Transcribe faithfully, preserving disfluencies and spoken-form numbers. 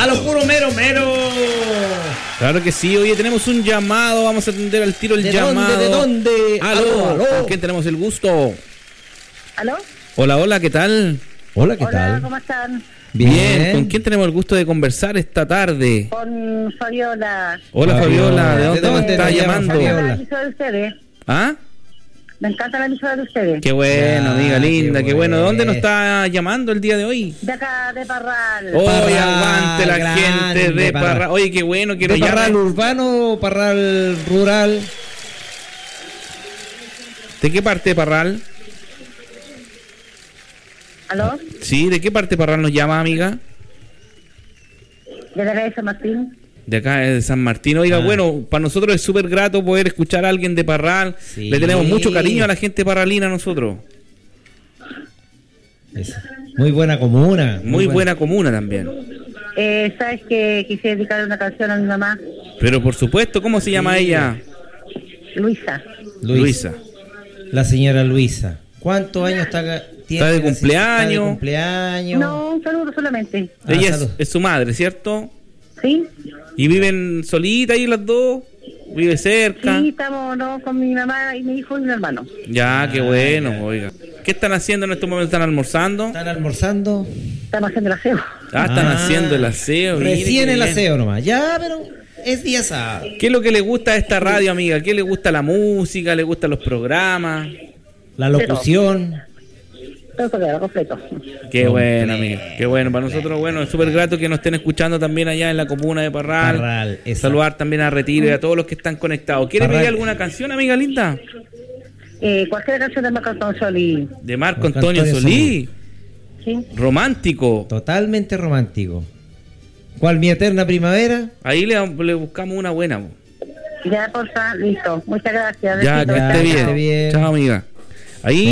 A lo puro mero mero. Claro que sí, oye, tenemos un llamado, vamos a atender al tiro el ¿De llamado. dónde? ¿De dónde? Aló, Aló, aló. ¿con quién tenemos el gusto? ¿Aló? Hola, hola, ¿qué tal? Hola, ¿qué Hola, tal? ¿cómo están? Bien. ¿Con quién tenemos el gusto de conversar esta tarde? Con Fabiola. Hola, Fabiola, ¿de dónde, ¿De dónde nos está nos llama llamando? Me encanta Fabiola? la emisora de ustedes. ¿Ah? Me encanta la emisora de ustedes. Qué bueno, Ya, amiga linda, qué qué bueno. bueno. ¿Dónde nos está llamando el día de hoy? De acá, de Parral. Oye, Parral, aguante la grande gente de Parral. Parral. Oye, qué bueno que ¿De nos parral llamen. urbano o parral rural? ¿De qué parte de Parral? ¿Aló? Sí, ¿de qué parte de Parral nos llama, amiga? De acá de San Martín. De acá de San Martín. Oiga, Ah. bueno, para nosotros es súper grato poder escuchar a alguien de Parral. Sí. Le tenemos mucho cariño a la gente parralina nosotros. Es muy buena comuna. Muy buena comuna también. Eh, ¿Sabes que quise dedicar una canción a mi mamá? Pero por supuesto, ¿cómo se llama Sí. ella? Luisa. Luisa. La señora Luisa. ¿Cuántos años está acá? tiene Está de la señora? cumpleaños. Está de cumpleaños. No, un saludo solamente. Ah, Ella es, salud. es su madre, ¿cierto? ¿Sí? ¿Y viven solitas ahí las dos? ¿Vive cerca? Sí, estamos no, con mi mamá y mi hijo y mi hermano. Ya, qué Ah, bueno, ya. oiga. ¿Qué están haciendo en estos momentos? ¿Están almorzando? ¿Están almorzando? Estamos haciendo el aseo. Ah, están Ah, haciendo el aseo. mire Recién qué el bien. aseo nomás. Ya, pero es día sábado. ¿Qué es lo que le gusta a esta radio, amiga? ¿Qué le gusta la música? ¿Le gustan los programas? La locución. Todo queda completo. Qué Completo. bueno, amiga. Qué bueno. Para nosotros, bueno, es súper grato que nos estén escuchando también allá en la comuna de Parral. Parral, esa. Saludar también a Retiro y a todos los que están conectados. ¿Quiere Parral. pedir alguna canción, amiga linda? Eh, cualquier canción de Marco Antonio Solís. De Marco Marco Antonio Antonio Solí. ¿Sí? Romántico. Totalmente romántico. ¿Cuál, mi eterna primavera? Ahí le, le buscamos una buena. po. Ya, porfa, listo. Muchas gracias. Ya, que Besitos. esté que bien. esté bien. Chao, amiga. Ahí